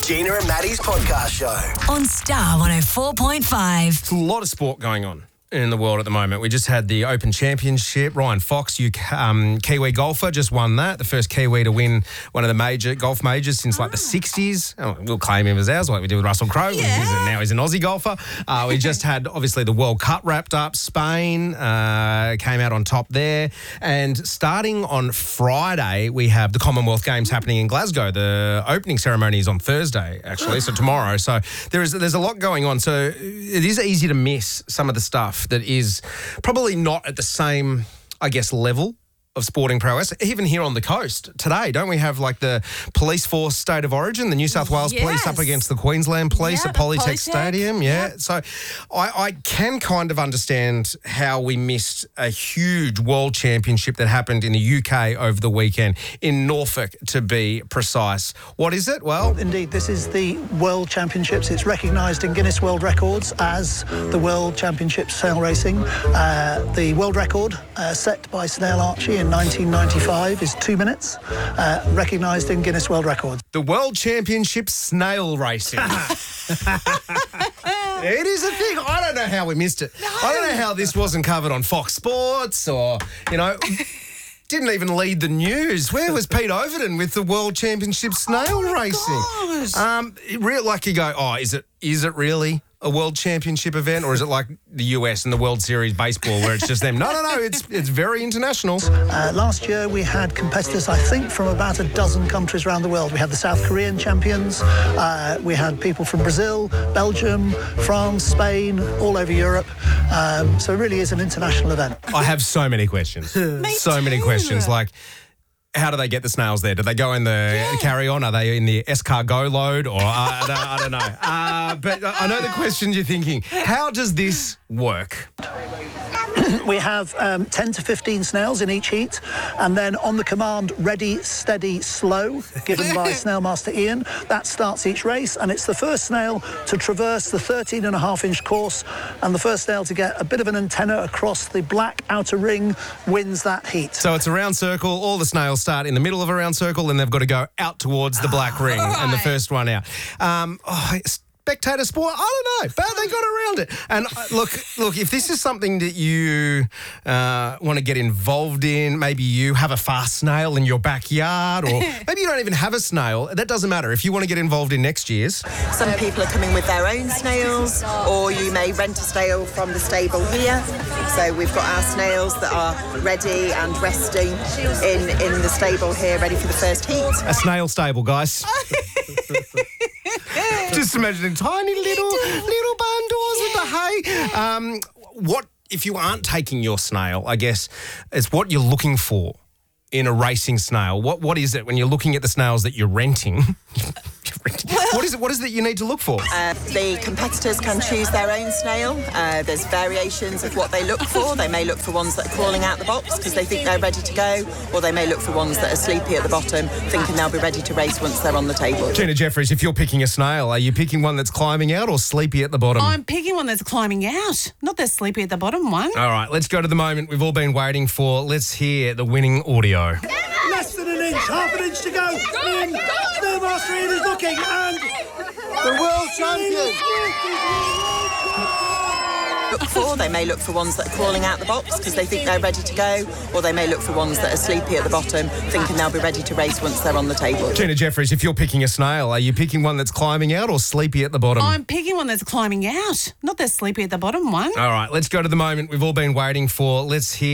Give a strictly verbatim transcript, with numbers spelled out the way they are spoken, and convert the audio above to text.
Gina and Maddie's podcast show on Star one oh four point five. There's a lot of sport going on in the world at the moment. We just had the Open Championship. Ryan Fox, you um, Kiwi golfer, just won that. The first Kiwi to win one of the major golf majors since like the sixties. Oh, we'll claim him as ours like we did with Russell Crowe. Yeah. He's a, now he's an Aussie golfer. Uh, we just had, obviously, the World Cup wrapped up. Spain uh, came out on top there. And starting on Friday, we have the Commonwealth Games happening in Glasgow. The opening ceremony is on Thursday, actually, so tomorrow. So there is there's a lot going on. So it is easy to miss some of the stuff that is probably not at the same, I guess, level of sporting prowess. Even here on the coast today, don't we have like the police force state of origin, the New South Wales Yes. police up against the Queensland police Yeah, at Polytech, Polytech. Stadium? Yeah. Yep. So I, I can kind of understand how we missed a huge world championship that happened in the U K over the weekend, in Norfolk to be precise. What is it? Well, Indeed, this is the World Championships. It's recognised in Guinness World Records as the World Championship Snail Racing. Uh, the world record uh, set by Snail Archie in nineteen ninety-five is two minutes, uh, recognised in Guinness World Records. the World Championship snail racing. It is a thing. I don't know how we missed it. I don't know how this wasn't covered on Fox Sports or, you know, didn't even lead the news. Where was Pete Overton with the World Championship snail racing? gosh. Um, it real like you go, oh, is it is it really a World Championship event, or is it like the U S and the World Series baseball where it's just them? No, no, no. It's it's very international. Uh, last year we had competitors, I think, from about a dozen countries around the world. We had the South Korean champions, uh, we had people from Brazil, Belgium, France, Spain, all over Europe. Um, so it really is an international event. I have so many questions. so many too. questions. Like, how do they get the snails there? Do they go in the carry-on? Are they in the escargot load? Or uh, I, don't, I don't know. Uh, but I know the questions you're thinking. How does this work? We have um, ten to fifteen snails in each heat, and then on the command ready, steady, slow, given by Snail Master Ian, that starts each race, and it's the first snail to traverse the thirteen and a half inch course, and the first snail to get a bit of an antenna across the black outer ring wins that heat. So it's a round circle. All the snails start in the middle of a round circle, and they've got to go out towards the black ring, and the right. first one out. Um, oh, spectator sport, I don't know, but they got around it. And uh, look, look, if this is something that you uh, want to get involved in, maybe you have a fast snail in your backyard, or maybe you don't even have a snail, that doesn't matter. If you want to get involved in next year's, Some people are coming with their own snails, or you may rent a snail from the stable here. So we've got our snails that are ready and resting in, in the stable here, ready for the first heat. a snail stable, guys. Just imagining tiny little little barn doors with the hay. Um, what if you aren't taking your snail? I guess it's what you're looking for in a racing snail. What what is it when you're looking at the snails that you're renting? You're renting. What is it? What is it that you need to look for? Uh, the competitors can choose their own snail. Uh, there's variations of what they look for. They may look for ones that are crawling out the box because they think they're ready to go, or they may look for ones that are sleepy at the bottom, thinking they'll be ready to race once they're on the table. Gina Jeffries, if you're picking a snail, are you picking one that's climbing out or sleepy at the bottom? I'm picking one that's climbing out, not the sleepy at the bottom one. All right, let's go to the moment we've all been waiting for. Let's hear the winning audio. Less than an inch, half an inch to go. In, Snail Master Ian is looking, and the world champion. Look for. They may look for ones that are crawling out the box because they think they're ready to go, or they may look for ones that are sleepy at the bottom, thinking they'll be ready to race once they're on the table. Gina Jeffries, if you're picking a snail, are you picking one that's climbing out or sleepy at the bottom? I'm picking one that's climbing out, not the sleepy at the bottom one. All right, let's go to the moment we've all been waiting for. Let's hear